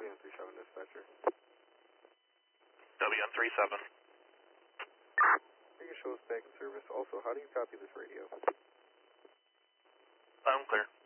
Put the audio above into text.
WN37 dispatcher. WN37. Radio show is back in service. Also, how do you copy this radio? I'm clear.